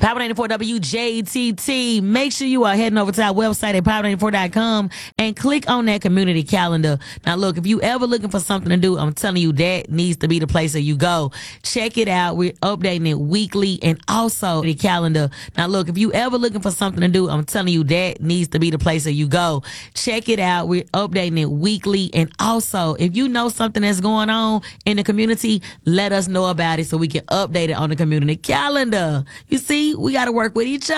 Power 94 WJTT. Make sure you are heading over to our website at power94.com and click on that community calendar. Now, look, if you ever looking for something to do, I'm telling you that needs to be the place that you go. Check it out. We're updating it weekly and also the calendar. Now, look, if you ever looking for something to do, I'm telling you that needs to be the place that you go. Check it out. We're updating it weekly and also if you know something that's going on in the community, let us know about it so we can update it on the community calendar. You see, we got to work with each other.